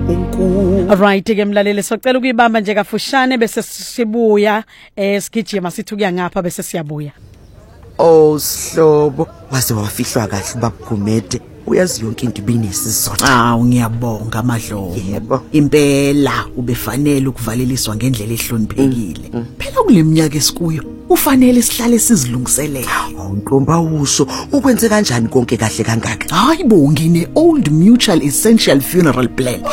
uNkulunkulu. Alright ke mlaleli socela ukuyibamba nje kafushane bese sibuya sigijima sithi kuya ngapha bese siyabuya. Oh sihlobo waze wafihlwa kahle baphumede uyazi yonke into ibinesizotha. Ngiyabonga amadlomo. Yebo. Impela ubefanele ukuvaleliswa ngendlela ehloniphekile. Phela kuleminyaka esikuyo ufanele sihlale sizilungiselele. Ntomba usho ukwenze kanjani konke kahle kangaka? Hayibo ngine Old Mutual Essential Funeral Plan.